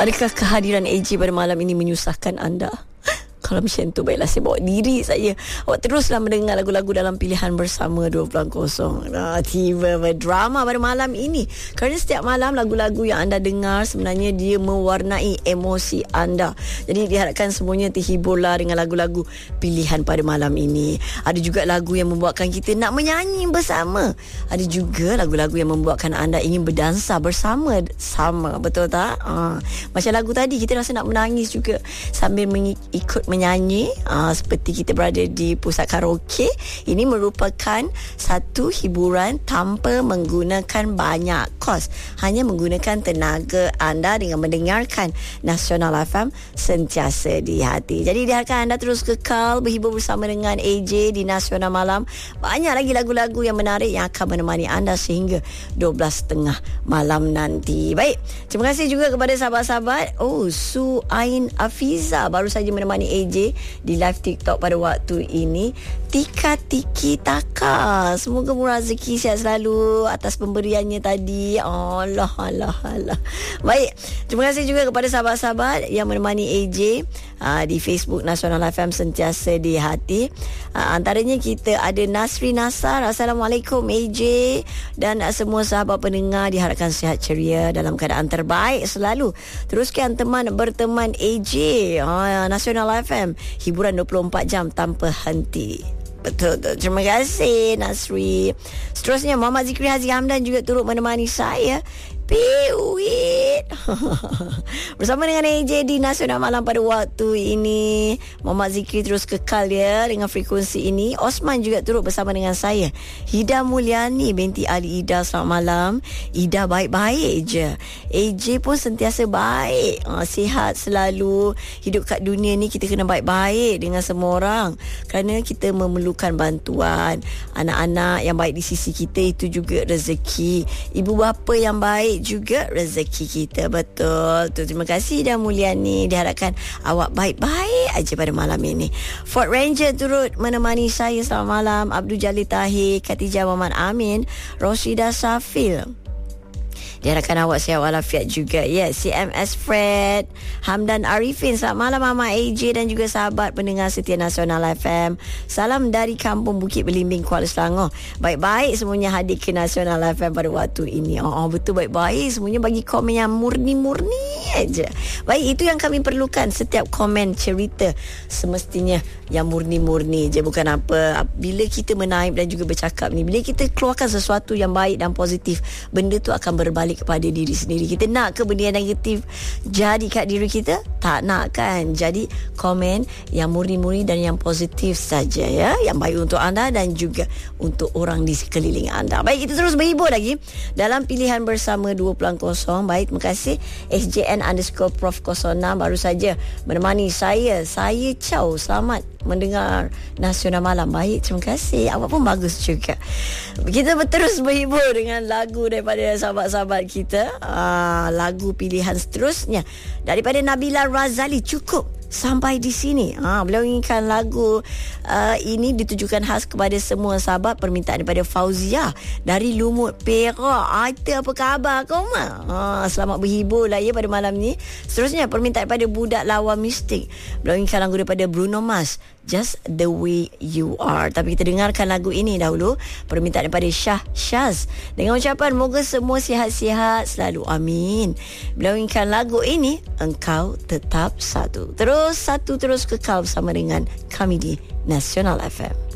Adakah kehadiran AJ pada malam ini menyusahkan anda? Kalau macam tu, baiklah saya bawa diri saya. Awak teruslah mendengar lagu-lagu dalam pilihan bersama 20.0. Tiba berdrama pada malam ini. Kerana setiap malam lagu-lagu yang anda dengar sebenarnya dia mewarnai emosi anda. Jadi diharapkan semuanya terhiburlah dengan lagu-lagu pilihan pada malam ini. Ada juga lagu yang membuatkan kita nak menyanyi bersama. Ada juga lagu-lagu yang membuatkan anda ingin berdansa bersama. Betul tak? Macam lagu tadi, kita rasa nak menangis juga sambil ikut menyanyi, seperti kita berada di pusat karaoke. Ini merupakan satu hiburan tanpa menggunakan banyak kos, hanya menggunakan tenaga anda dengan mendengarkan Nasional FM sentiasa di hati. Jadi diharapkan anda terus kekal berhibur bersama dengan AJ di Nasional Malam. Banyak lagi lagu-lagu yang menarik yang akan menemani anda sehingga 12.30 malam nanti. Baik, terima kasih juga kepada sahabat-sahabat. Su Ain Afiza baru saja menemani AJ di live TikTok pada waktu ini. Tika Tiki Taka, semoga murah rezeki, sihat selalu atas pemberiannya tadi. Allah. Baik, terima kasih juga kepada sahabat-sahabat yang menemani AJ di Facebook Nasional FM sentiasa di hati. Antaranya kita ada Nasri Nasar. Assalamualaikum AJ dan semua sahabat pendengar, diharapkan sihat ceria dalam keadaan terbaik selalu. Teruskan teman berteman AJ Nasional FM, hiburan 24 jam tanpa henti. Betul. Terima kasih Nasri. Seterusnya Muhammad Zikri Hazi Hamdan juga turut menemani saya. Piwit bersama dengan AJ di Nasional Malam pada waktu ini. Muhammad Zikri terus kekal ya dengan frekuensi ini. Osman juga turut bersama dengan saya. Hida Mulyani binti Ali Ida, selamat malam. Ida baik-baik je. AJ pun sentiasa baik, sihat selalu. Hidup kat dunia ni kita kena baik-baik dengan semua orang, kerana kita memerlukan bantuan. Anak-anak yang baik di sisi kita itu juga rezeki. Ibu bapa yang baik juga rezeki kita. Betul tu. Terima kasih Ida Mulyani. Diharapkan awak baik-baik aja pada malam ini. Ford Ranger turut menemani saya. Selamat malam Abdul Jalil Tahir, Khatijah Muhammad Amin, Roshida Safil. Diharapkan awak sihat walafiat juga. CMS Fred, Hamdan Arifin. Selamat malam Mama AJ dan juga sahabat pendengar setia Nasional FM. Salam dari Kampung Bukit Belimbing, Kuala Selangor. Baik-baik semuanya hadir ke Nasional FM pada waktu ini. Betul, baik-baik semuanya bagi komen yang murni-murni aja. Baik, itu yang kami perlukan. Setiap komen cerita semestinya yang murni-murni je, bukan apa. Bila kita menaip dan juga bercakap ni, bila kita keluarkan sesuatu yang baik dan positif, benda tu akan berbalik kepada diri sendiri. Kita nak ke benda yang negatif jadi kat diri kita? Tak nak kan? Jadi komen yang murni-murni dan yang positif saja ya, yang baik untuk anda dan juga untuk orang di sekeliling anda. Baik, kita terus berhibur lagi dalam pilihan bersama 20.0. Baik, terima kasih SJN_Prof06 baru saja menemani saya Chow. Selamat mendengar Nasional Malam. Baik, terima kasih. Awak pun bagus juga. Kita terus berhibur dengan lagu daripada sahabat-sahabat kita. Lagu pilihan seterusnya daripada Nabila Razali. Cukup sampai di sini. Beliau inginkan lagu ini ditujukan khas kepada semua sahabat. Permintaan daripada Fauzia dari Lumut Perak. Itu apa khabar kau mah? Selamat berhibur lah ya pada malam ni. Seterusnya permintaan daripada Budak Lawa Mistik. Beliau inginkan lagu daripada Bruno Mars, Just the Way You Are. Tapi kita dengarkan lagu ini dahulu. Permintaan daripada Syaz dengan ucapan moga semua sihat-sihat selalu, amin. Beliau inginkan lagu ini, Engkau Tetap Satu. Terus kekal bersama dengan kami di Nasional FM.